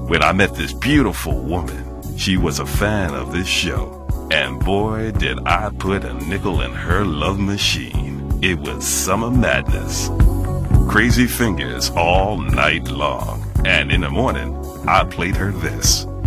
when I met this beautiful woman. She was a fan of this show. And boy, did I put a nickel in her love machine. It was summer madness. Crazy fingers all night long. And in the morning, I played her this.